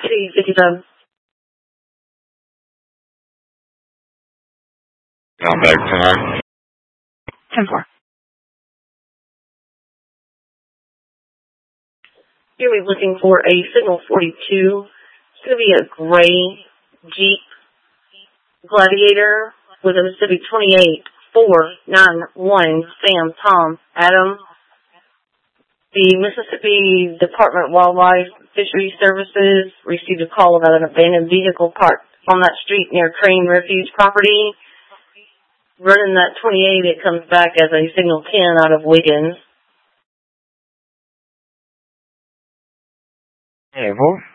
Mississippi 57. Down back 10. 10-4. Here we're looking for a signal 42. It's going to be a gray Jeep Gladiator with a Mississippi 28491 Sam, Tom, Adam. The Mississippi Department of Wildlife Fisheries Services received a call about an abandoned vehicle parked on that street near Crane Refuge property. Running that 28, it comes back as a signal 10 out of Wiggins. Hey,